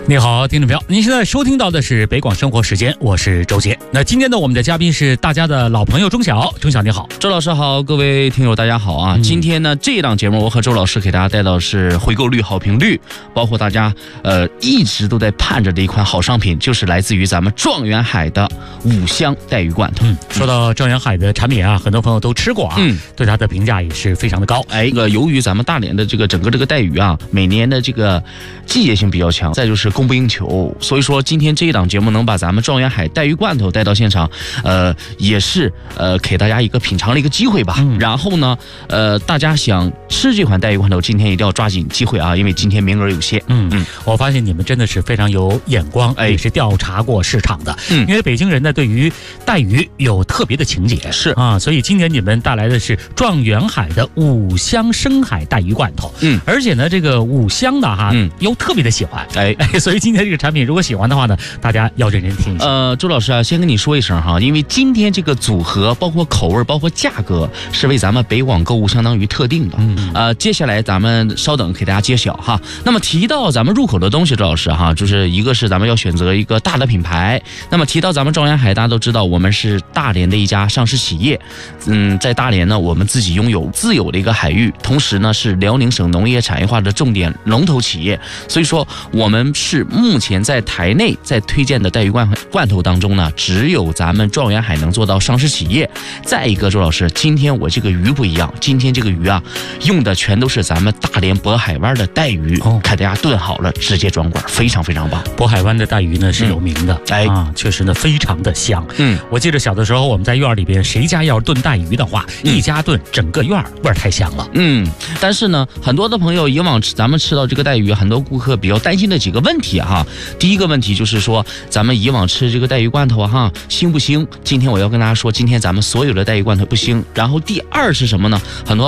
你好，听众朋友，您现在收听到的是北广生活时间，我是周杰。那今天呢，我们的嘉宾是大家的老朋友钟晓。钟晓你好。 周老师好，各位听友大家好啊！今天呢，这一档节目我和周老师给大家带到是回购率、好评率，包括大家一直都在盼着的一款好商品，就是来自于咱们状元海的五香带鱼罐头。 说到状元海的产品啊，很多朋友都吃过啊，对它的评价也是非常的高。 由于咱们大连的这个整个这个带鱼啊，每年的这个季节性比较强，再就是供不应求，所以说今天这一档节目能把咱们状元海带鱼罐头带到现场，也是给大家一个品尝的一个机会吧。然后呢，大家想吃这款带鱼罐头，今天一定要抓紧机会啊，因为今天名额有限。 我发现你们真的是非常有眼光，也是调查过市场的。因为北京人呢对于带鱼有特别的情节， 是啊，所以今年你们带来的是状元海的五香深海带鱼罐头。而且呢，这个五香的哈，又特别的喜欢。所以今天这个产品如果喜欢的话呢，大家要认真听一下。 周老师啊，先跟你说一声哈，因为今天这个组合包括口味包括价格是为咱们北广购物相当于特定的。接下来咱们稍等给大家揭晓哈。那么提到咱们入口的东西，周老师哈，就是一个是咱们要选择一个大的品牌。那么提到咱们状元海，大家都知道我们是大连的一家上市企业。在大连呢，我们自己拥有自有的一个海域，同时呢是辽宁省农业产业化的重点龙头企业。所以说我们是目前在台内在推荐的带鱼罐头当中呢，只有咱们状元海能做到上市企业。再一个，周老师，今天我这个鱼不一样，今天这个鱼啊，用的全都是咱们大连渤海湾的带鱼，看大家炖好了直接装罐，非常非常棒。 渤海湾的带鱼呢是有名的，确实呢非常的香。我记得小的时候我们在院里边，谁家要炖带鱼的话，一家炖整个院味儿太香了。 但是呢，很多的朋友以往咱们吃到这个带鱼，很多顾客比较担心的几个问题哈。第一个问题就是说，咱们以往吃这个带鱼罐头哈，腥不腥？今天我要跟大家说，今天咱们所有的带鱼罐头不腥。然后第二是什么呢？很多